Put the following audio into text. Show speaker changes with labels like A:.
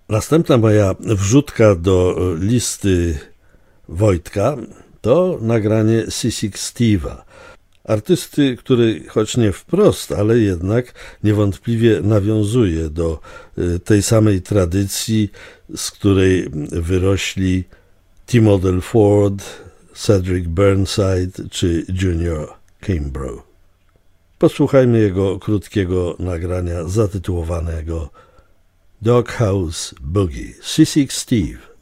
A: Następna moja wrzutka do listy Wojtka to nagranie Sissy Steve'a, artysty, który choć nie wprost, ale jednak niewątpliwie nawiązuje do tej samej tradycji, z której wyrośli T-Model Ford, Cedric Burnside czy Junior Kimbrough. Posłuchajmy jego krótkiego nagrania zatytułowanego Doghouse Boogie. Sissy Steve.